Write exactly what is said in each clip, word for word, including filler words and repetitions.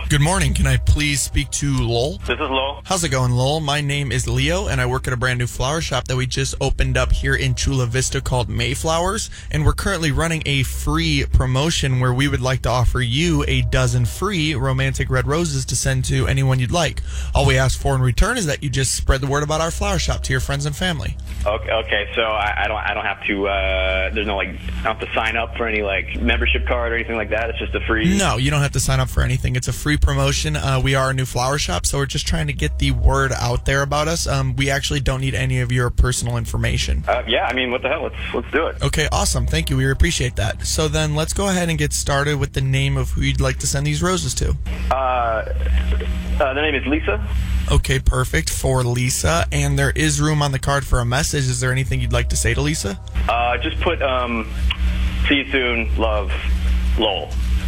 Good morning. Can I please speak to Lowell? This is Lowell. How's it going, Lowell? My name is Leo, and I work at a brand new flower shop that we just opened up here in Chula Vista called Mayflowers, and we're currently running a free promotion where we would like to offer you a dozen free romantic red roses to send to anyone you'd like. All we ask for in return is that you just spread the word about our flower shop to your friends and family. Okay, okay. So I, I don't, I don't have to. Uh, there's no like, I don't have to sign up for any like membership card or anything like that. It's just a free. No, you don't have to sign up for anything. It's a free promotion. Uh, we are a new flower shop, so we're just trying to get the word out there about us. Um, we actually don't need any of your personal information. Uh, yeah, I mean, what the hell? Let's let's do it. Okay, awesome. Thank you. We appreciate that. So then, let's go ahead and get started with the name of who you'd like to send these roses to. Uh, uh the name is Lisa. Okay, perfect. For Lisa, and there is room on the card for a message. Is there anything you'd like to say to Lisa? Uh, just put um, see you soon, love, Lowell.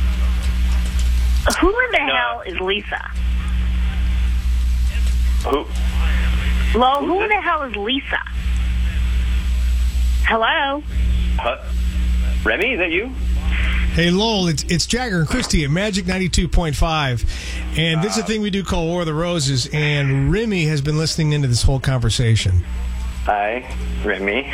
Who in the No. hell is Lisa? Who? Lo, Who's who in this? the hell is Lisa? Hello? Huh? Remy, is that you? Hey, Lowell, it's, it's Jagger and Christy at Magic ninety-two point five. And this is a thing we do called War of the Roses, and Remy has been listening into this whole conversation. Hi, Remy.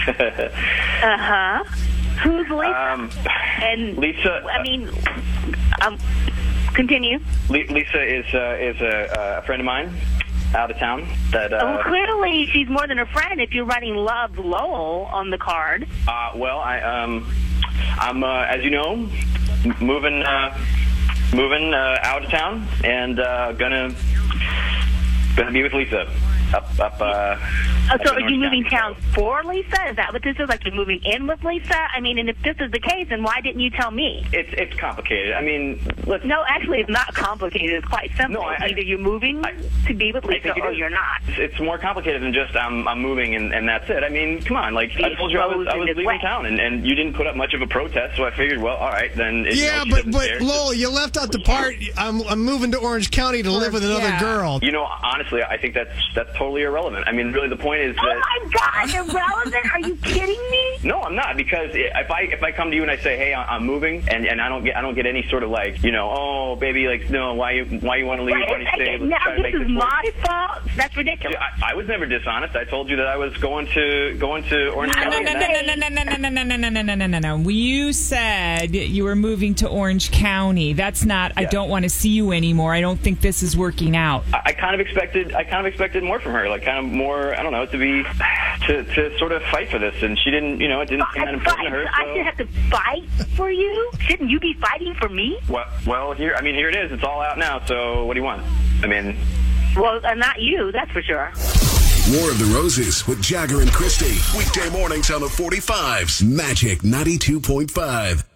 Uh-huh. Who's Lisa? um, and Lisa. I mean, um, continue. Le- Lisa is uh, is a, a friend of mine out of town. That. Uh, well, clearly she's more than a friend if you're writing Love Lowell on the card. Uh, well, I um, I'm uh, as you know, m- moving uh, moving uh, out of town and uh, gonna gonna be with Lisa up up. Uh, Oh, up so in are you Orange moving County. town for Lisa? Is that what this is? Like you're moving in with Lisa? I mean, and if this is the case, then why didn't you tell me? It's it's complicated. I mean, let's. No, actually, it's not complicated. It's quite simple. No, I- Either you're moving I- to be with I Lisa think it or is. you're not. It's, it's more complicated than just I'm I'm moving and, and that's it. I mean, come on, like I told you I was I was Exposed in this leaving way. town and, and you didn't put up much of a protest, so I figured, well, all right, then. It, Yeah, you know, she but, doesn't but care. Lowell, you left out the part, I'm, I'm moving to Orange County to live with another Yeah. girl. You know, honestly, I think that's that's totally irrelevant. I mean, really, the point is Oh that. my God, irrelevant? Are you kidding me? No, I'm not, because if I if I come to you and I say, hey, I- I'm moving, and, and I don't get I don't get any sort of like, you know, oh baby, like no, why you why you want to leave? Wait Why a don't you stay? second. Let's Now try to this make is this work. my fault? That's ridiculous. I, I was never dishonest. I told you that I was going to going to Orange No, County. no, and no, that- no, no, no, no, no, no, no, no, no, no, no, no, no. You said you were moving to Orange County. That's not, I Yeah. don't want to see you anymore. I don't think this is working out. I I kind of expected I kind of expected more from her, like kind of more, I don't know, to be to to sort of fight for this, and she didn't, you know, it didn't seem that I, important to fight, her. I So. should have to fight for you? Shouldn't you be fighting for me? Well, well, here, I mean, here it is. It's all out now. So, what do you want? I mean, Well, uh, not you, that's for sure. War of the Roses with Jagger and Christy. Weekday mornings on the forty-fives. Magic ninety-two point five.